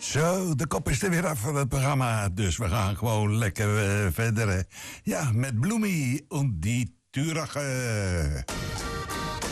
Zo, de kop is er weer af van het programma. Dus we gaan gewoon lekker verder. Ja, met Bloemie en die Turige.